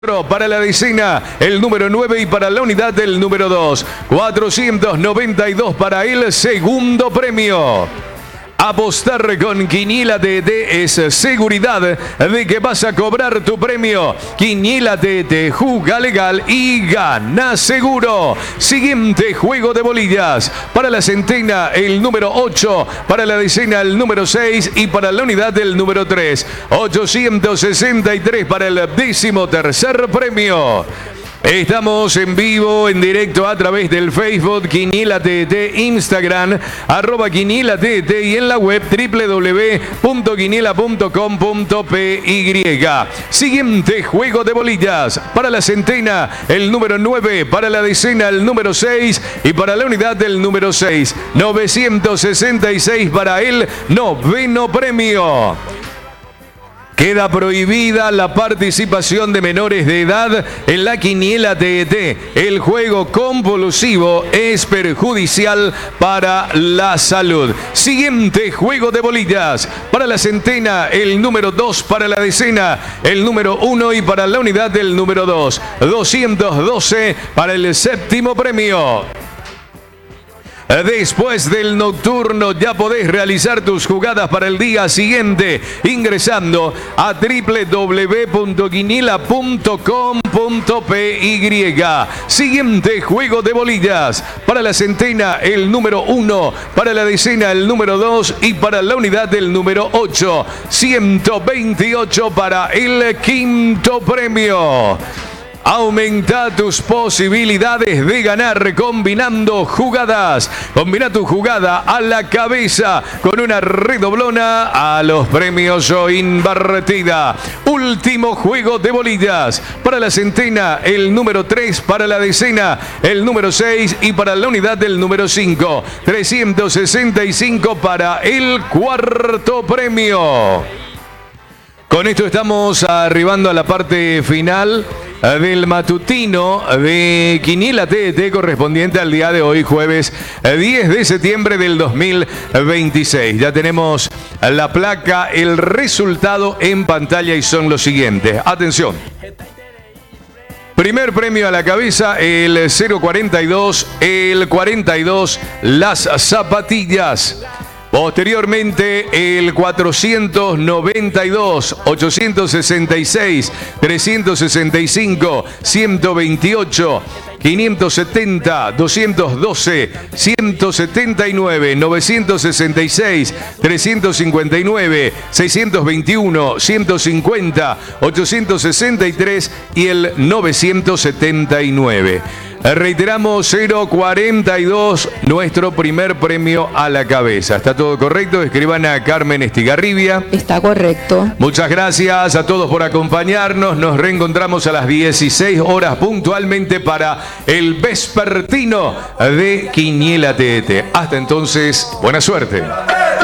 Para la decena, el número 9 y para la unidad el número 2. 492 para el segundo premio. Apostar con Quiniela TT es seguridad de que vas a cobrar tu premio. Quiniela TT, juga legal y gana seguro. Siguiente juego de bolillas. Para la centena, el número 8. Para la decena, el número 6. Y para la unidad, el número 3. 863 para el 13º premio. Estamos en vivo, en directo a través del Facebook Quiniela TT, Instagram, @Quiniela TT y en la web www.quiniela.com.py. Siguiente juego de bolillas. Para la centena, el número 9. Para la decena, el número 6. Y para la unidad, del número 6. 966 para el 9º premio. Queda prohibida la participación de menores de edad en la Quiniela TT. El juego compulsivo es perjudicial para la salud. Siguiente juego de bolillas. Para la centena, el número 2. Para la decena, el número 1. Y para la unidad, del número 2. 212 para el 7º premio. Después del nocturno ya podés realizar tus jugadas para el día siguiente ingresando a www.quiniela.com.py. Siguiente juego de bolillas. Para la centena, el número 1. Para la decena, el número 2. Y para la unidad, del número 8. 128 para el 5º premio. Aumenta tus posibilidades de ganar combinando jugadas. Combina tu jugada a la cabeza con una redoblona a los premios o invertida. Último juego de bolillas. Para la centena, el número 3. Para la decena, el número 6. Y para la unidad, del número 5. 365 para el 4º premio. Con esto estamos arribando a la parte final del matutino de Quiniela TT correspondiente al día de hoy, jueves 10 de septiembre del 2026. Ya tenemos la placa, el resultado en pantalla y son los siguientes. Atención. Primer premio a la cabeza, el 042, el 42, las zapatillas. Posteriormente, el 492, 866, 365, 128, 570, 212, 179, 966, 359, 621, 150, 863 y el 979. Reiteramos, 042, nuestro primer premio a la cabeza. ¿Está todo correcto? Escriban a Carmen Estigarribia. Está correcto. Muchas gracias a todos por acompañarnos. Nos reencontramos a las 16 horas puntualmente para el vespertino de Quiniela TT. Hasta entonces, buena suerte.